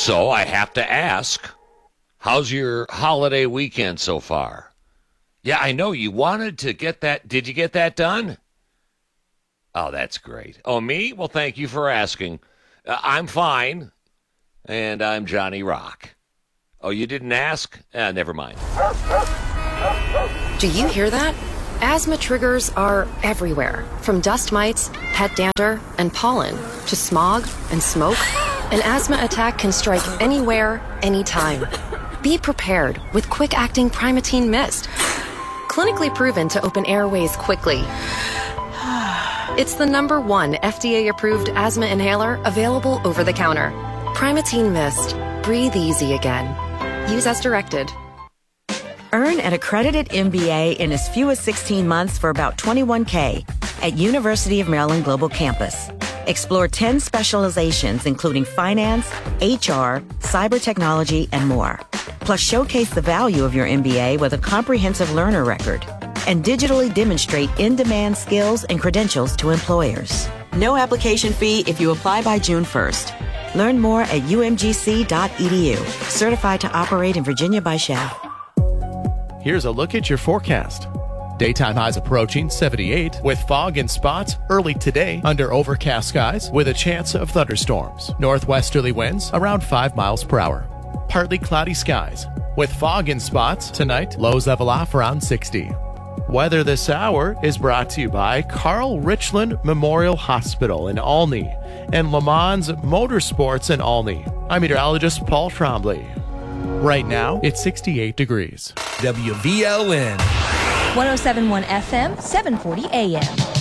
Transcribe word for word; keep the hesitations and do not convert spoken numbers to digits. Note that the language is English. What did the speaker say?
So I have to ask, how's your holiday weekend so far? Yeah, I know you wanted to get that. Did you get that done? Oh, that's great. Oh, me? Well, thank you for asking. Uh, I'm fine, and I'm Johnny Rock. Oh, you didn't ask? Uh, never mind. Do you hear that? Asthma triggers are everywhere, from dust mites, pet dander, and pollen, to smog and smoke. An asthma attack can strike anywhere, anytime. Be prepared with quick-acting Primatene Mist. Clinically proven to open airways quickly. It's the number one F D A-approved asthma inhaler available over the counter. Primatene Mist. Breathe easy again. Use as directed. Earn an accredited M B A in as few as sixteen months for about twenty-one thousand dollars at University of Maryland Global Campus. Explore ten specializations, including finance, H R, cyber technology, and more. Plus, showcase the value of your M B A with a comprehensive learner record and digitally demonstrate in-demand skills and credentials to employers. No application fee if you apply by June first. Learn more at U M G C dot E D U. Certified to operate in Virginia by S H A V. Here's a look at your forecast. Daytime highs approaching seventy-eight with fog and spots early today under overcast skies with a chance of thunderstorms. Northwesterly winds around five miles per hour. Partly cloudy skies with fog and spots tonight. Lows level off around sixty. Weather this hour is brought to you by Carl Richland Memorial Hospital in Olney and Le Mans Motorsports in Olney. I'm meteorologist Paul Trombley. Right now, it's sixty-eight degrees. W V L N one oh seven point one F M, seven forty A M.